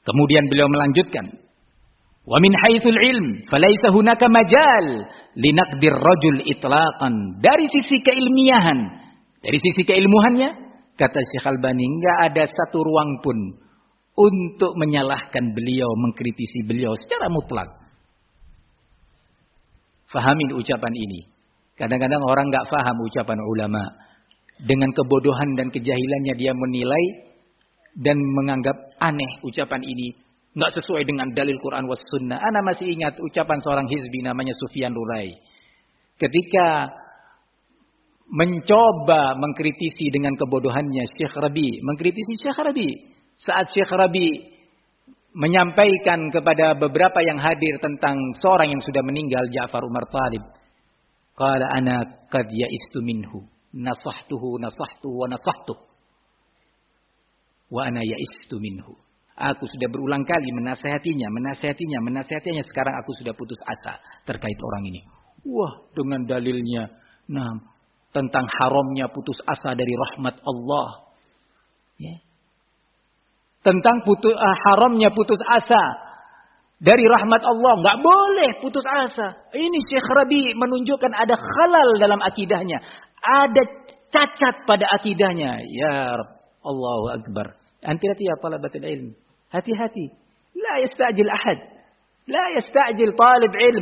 Kemudian beliau melanjutkan, wa min haitsul ilm falaysa hunaka majal linaqdir rajul itlaqan. Dari sisi keilmiahan, dari sisi keilmuannya, kata Syekh Albani, enggak ada satu ruang pun untuk menyalahkan beliau, mengkritisi beliau secara mutlak. Fahamin ucapan ini. Kadang-kadang orang enggak faham ucapan ulama. Dengan kebodohan dan kejahilannya dia menilai dan menganggap aneh ucapan ini. Enggak sesuai dengan dalil Quran was sunnah. Ana masih ingat ucapan seorang hizbi namanya Sufyan Rurai. Ketika mencoba mengkritisi dengan kebodohannya Syekh Rabi. Mengkritisi Syekh Rabi. Saat Syekh Rabi menyampaikan kepada beberapa yang hadir tentang seorang yang sudah meninggal, Ja'far Umar Talib. Qala ana qad ya'istu minhu. Nasahtuhu wa nasahtuh. Wa ana ya'istu minhu. Aku sudah berulang kali menasihatinya. Sekarang aku sudah putus asa terkait orang ini. Wah, dengan dalilnya. Nah, tentang haramnya putus asa dari rahmat Allah. Ya. Tentang haramnya putus asa dari rahmat Allah. Enggak boleh putus asa. Ini Syekh Rabi menunjukkan ada khalal dalam akidahnya. Ada cacat pada akidahnya. Ya Rabb. Allahu Akbar. Hati-hati ya talabatul ilm. Hati-hati. La yasta'jil ahad. La yasta'jil talib ilm.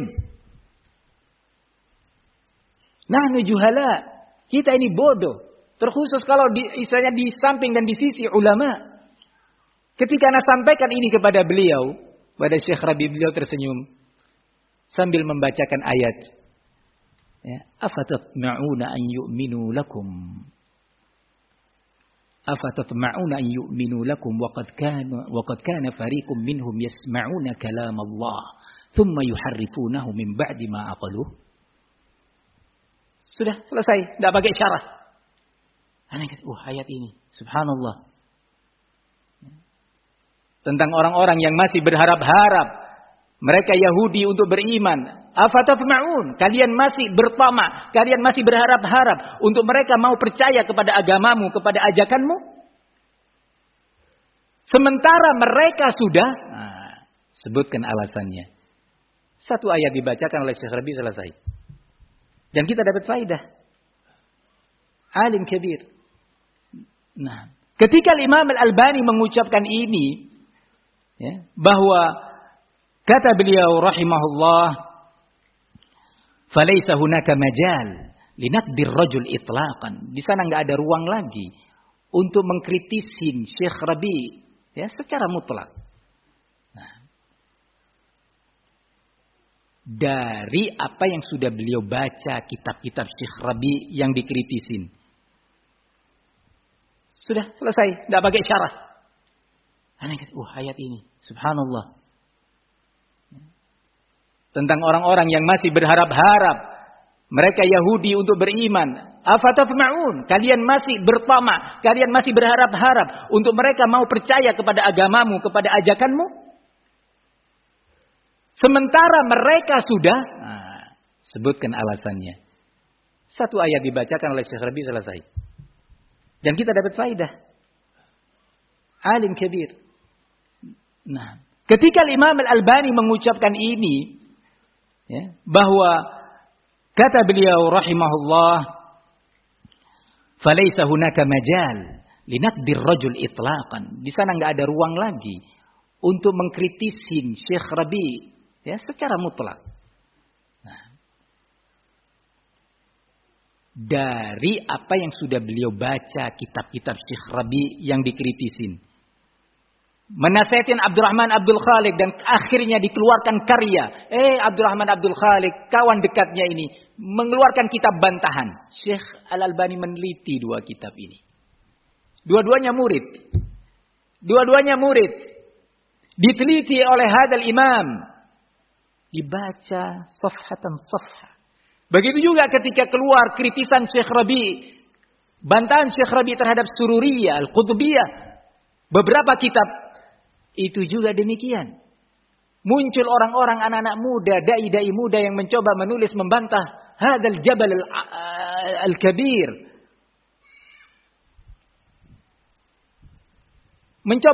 Nahnu juhala. Kita ini bodoh. Terkhusus kalau misalnya di samping dan di sisi ulama. Ketika Anda sampaikan ini kepada beliau. Pada Syekh Rabi, beliau tersenyum. Sambil membacakan ayat. Ya. Afatatma'una an yu'minu lakum. Afatatma'una an yu'minu lakum. Waqad kana fariqum minhum yasma'una kalam Allah. Thumma yuharrifunahu min ba'di ma aqaluh. Sudah selesai. Tidak pakai syarah. Ayat ini. Subhanallah. Tentang orang-orang yang masih berharap-harap. Mereka Yahudi untuk beriman. Afatatma'un. Kalian masih bertama. Kalian masih berharap-harap. Untuk mereka mau percaya kepada agamamu. Kepada ajakanmu. Sementara mereka sudah. Sebutkan alasannya. Satu ayat dibacakan oleh Syekh Rabi selesai. Dan kita dapat faidah. Alim kabir. Nah, ketika Imam Al-Albani mengucapkan ini. Ya, bahwa. Kata beliau rahimahullah, "Falaysa hunaka majal linaqdir rajul itlaqan." Di sana enggak ada ruang lagi untuk mengkritisin Syekh Rabi ya secara mutlak. Nah, dari apa yang sudah beliau baca kitab-kitab Syekh Rabi yang dikritisin. Sudah selesai, enggak pakai syarah. Ayat ini, subhanallah. Tentang orang-orang yang masih berharap-harap. Mereka Yahudi untuk beriman. Afatatma'un. Kalian masih bertama. Kalian masih berharap-harap. Untuk mereka mau percaya kepada agamamu. Kepada ajakanmu. Sementara mereka sudah. Sebutkan alasannya. Satu ayat dibacakan oleh Syekh Rabi selesai. Dan kita dapat faidah. Alim kabir. Nah, ketika Imam Al-Albani mengucapkan ini. Ya, bahwa kata beliau rahimahullah, falaysa hunaka majal linaqdir rajul itlaqan. Di sana enggak ada ruang lagi untuk mengkritisin Syekh Rabi ya secara mutlak. Nah, dari apa yang sudah beliau baca kitab-kitab Syekh Rabi yang dikritisin. Menasihatin Abdurrahman Abdul Khaliq dan akhirnya dikeluarkan karya. Abdurrahman Abdul Khaliq, kawan dekatnya ini, mengeluarkan kitab bantahan. Syekh Al-Albani meneliti dua kitab ini. Dua-duanya murid. Diteliti oleh hadal imam. Dibaca safhatan safha. Begitu juga ketika keluar kritisan Syekh Rabi. Bantahan Syekh Rabi terhadap Sururiyah, Al-Qutbiyah. Beberapa kitab. Itu juga demikian. Muncul orang-orang anak-anak muda, dai-dai muda yang mencoba menulis membantah hadzal jabal al-kabir. Mencoba